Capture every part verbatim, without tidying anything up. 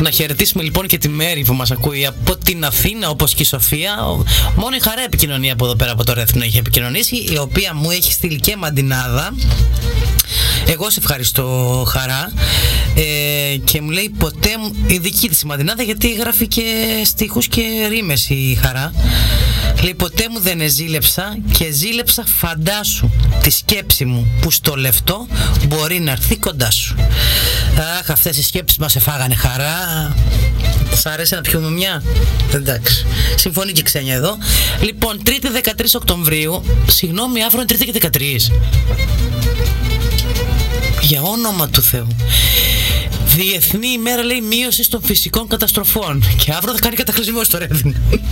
Να χαιρετήσουμε λοιπόν και τη Μέρη που μας ακούει από την Αθήνα, όπως και η Σοφία. Μόνο η Χαρά επικοινωνία από εδώ πέρα από το Ρέθυμνο έχει επικοινωνήσει, η οποία μου έχει στείλει και μαντινάδα. Εγώ σε ευχαριστώ, Χαρά. ε, Και μου λέει ποτέ μου, η δική της μαντινάδα, γιατί γράφει και στίχους και ρήμες η Χαρά. Λέει ποτέ μου δεν ζήλεψα και ζήλεψα φαντάσου τη σκέψη μου που στο λεφτό μπορεί να έρθει κοντά σου. Αχ, αυτές οι σκέψεις μας εφάγανε, Χαρά. Σ' αρέσει να πιούμε μια? Εντάξει, συμφωνεί και η Ξένια εδώ. Λοιπόν, Τρίτη δεκατρείς Οκτωβρίου. Συγγνώμη, αύριο είναι Τρίτη και δεκατρείς. Για όνομα του Θεού. Διεθνή ημέρα, λέει, μείωση των φυσικών καταστροφών. Και αύριο θα κάνει κατακλυσμό στο Ρέθυμνο.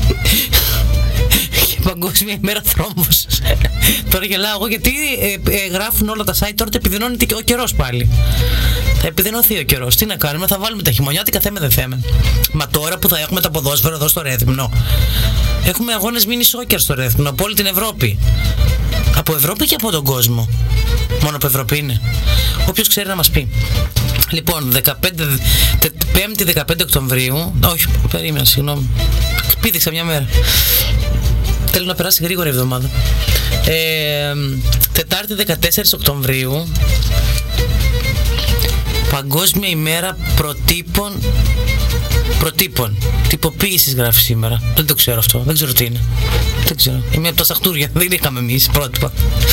Και παγκόσμια ημέρα θρόμβους. Τώρα γελάω εγώ γιατί ε, ε, γράφουν όλα τα site. Τώρα επιδεινώνεται και ο καιρός πάλι. Θα επιδεινωθεί ο καιρός. Τι να κάνουμε, θα βάλουμε τα χειμωνιάτικα, θέμε δεν θέμε. Μα τώρα που θα έχουμε τα ποδόσφαιρα εδώ στο Ρέθυμνο, έχουμε αγώνες μίνι σόκερ στο Ρέθυμνο από όλη την Ευρώπη. Από Ευρώπη και από τον κόσμο. Μόνο από Ευρώπη είναι. Όποιος ξέρει να μας πει. Λοιπόν, δεκαπέντε, πέμπτη δεκαπέντε Οκτωβρίου. Όχι, περίμενα, συγγνώμη. Πήδηξα μια μέρα. Θέλω να περάσει γρήγορα η εβδομάδα. ε, Τετάρτη δεκατέσσερις Οκτωβρίου. Παγκόσμια ημέρα προτύπων. Προτύπων. Τυποποίησης γράφει σήμερα. Δεν το ξέρω αυτό. Δεν ξέρω τι είναι. Δεν ξέρω. Είμαι από τα σαχτούρια. Δεν είχαμε εμείς πρότυπα.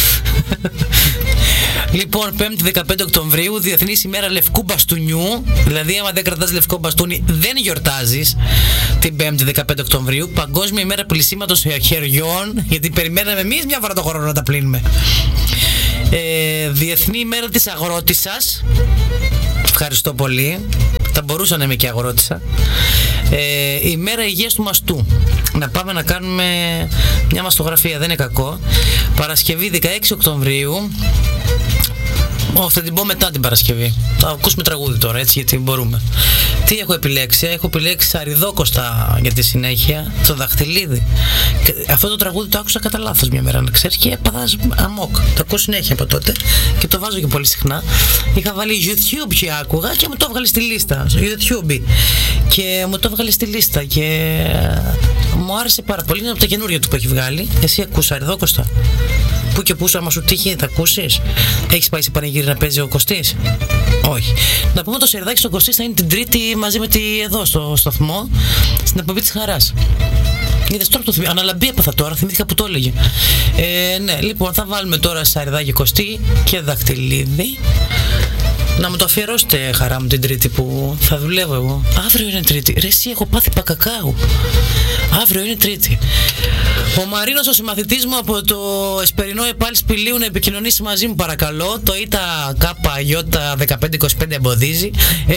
Λοιπόν, Πέμπτη δεκαπέντε Οκτωβρίου, Διεθνής ημέρα λευκού μπαστούνιου. Δηλαδή, άμα δεν κρατάς λευκό μπαστούνι, δεν γιορτάζεις την Πέμπτη δεκαπέντε Οκτωβρίου. Παγκόσμια ημέρα πλυσίματος χεριών. Γιατί περιμέναμε εμείς μια φορά το χρόνο να τα πλύνουμε. Ε, Διεθνή ημέρα της αγρότισσας. Ευχαριστώ πολύ. Θα μπορούσα να είμαι και αγρότησα. Ε, η μέρα υγείας του μαστού. Να πάμε να κάνουμε μια μαστογραφία, δεν είναι κακό. Παρασκευή δεκαέξι Οκτωβρίου. Όχι, θα την πω μετά την Παρασκευή. Θα ακούσουμε τραγούδι τώρα, έτσι, γιατί μπορούμε. Τι έχω επιλέξει? Έχω επιλέξει Σαριδόκοστα για τη συνέχεια, το Δαχτυλίδι. Και αυτό το τραγούδι το άκουσα κατά λάθος μια μέρα, να ξέρεις, και έπαθα αμόκ. Το ακούω συνέχεια από τότε και το βάζω και πολύ συχνά. Είχα βάλει YouTube και άκουγα και μου το έβγαλε στη λίστα. YouTube. Και μου το έβγαλε στη λίστα και μου άρεσε πάρα πολύ. Είναι από τα καινούργια του που έχει βγάλει. Εσύ ακούς Σαριδόκοστα? Πού και πού, άμα σου τύχει, θα ακούσεις? Έχεις πάει σε πανηγύρι να παίζει ο Κωστής? Όχι. Να πούμε το Σερδάκι στον Κωστή θα είναι την Τρίτη μαζί με τη εδώ στο σταθμό, στην εκπομπή της Χαράς. Είδες τώρα το θυμήθηκα. Αναλαμπή έπαθα τώρα, θυμήθηκα που το έλεγε. Ε, ναι, λοιπόν, θα βάλουμε τώρα Σαριδάκι Κωστή και Δαχτυλίδι. Να μου το αφιερώσετε, Χαρά μου, την Τρίτη που θα δουλεύω εγώ. Αύριο είναι Τρίτη. Ρε εσύ, έχω πάθει πακακάου. Αύριο είναι Τρίτη. Ο Μαρίνος, ο συμμαθητής μου από το Εσπερινό Επάλ Σπηλίου, να επικοινωνήσει μαζί μου παρακαλώ. Το ΙΤΑ ΚΑΠΑ ΙΟΤΑ δεκαπέντε είκοσι πέντε εμποδίζει.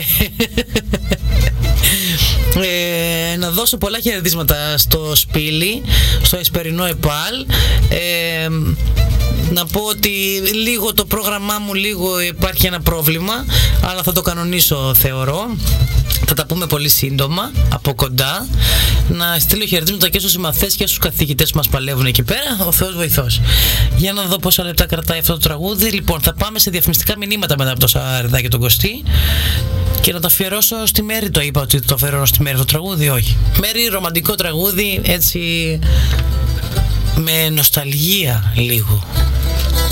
Ε, να δώσω πολλά χαιρετίσματα στο Σπήλι, στο Εσπερινό Επάλ. ε, Να πω ότι λίγο το πρόγραμμά μου λίγο υπάρχει ένα πρόβλημα, αλλά θα το κανονίσω, θεωρώ. Θα τα πούμε πολύ σύντομα, από κοντά. Να στείλω χαιρετίσματα και στους συμμαθές και στους καθηγητές που μας παλεύουν εκεί πέρα. Ο Θεός βοηθός. Για να δω πόσα λεπτά κρατάει αυτό το τραγούδι. Λοιπόν, θα πάμε σε διαφημιστικά μηνύματα μετά από το Σαριδάκι και τον Κωστή. Και να το αφιερώσω στη Μέρη. Το είπα ότι το αφιερώνω στη Μέρη το τραγούδι? Όχι. Μέρη, ρομαντικό τραγούδι, έτσι με νοσταλγία λίγο.